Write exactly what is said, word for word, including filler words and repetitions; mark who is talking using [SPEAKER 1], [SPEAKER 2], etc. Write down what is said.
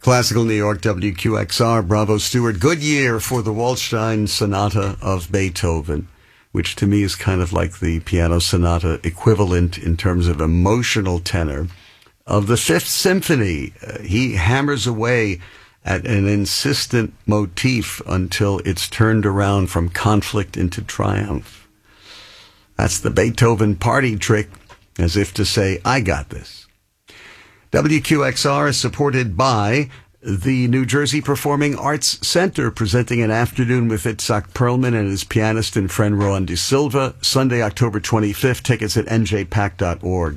[SPEAKER 1] Classical New York, W Q X R, Bravo Stewart. Good year for the Waldstein Sonata of Beethoven, which to me is kind of like the piano sonata equivalent in terms of emotional tenor of the Fifth Symphony. Uh, he hammers away at an insistent motif until it's turned around from conflict into triumph. That's the Beethoven party trick, as if to say, I got this. W Q X R is supported by the New Jersey Performing Arts Center, presenting an afternoon with Itzhak Perlman and his pianist and friend Rowan De Silva, Sunday, October twenty-fifth. Tickets at n j pack dot org.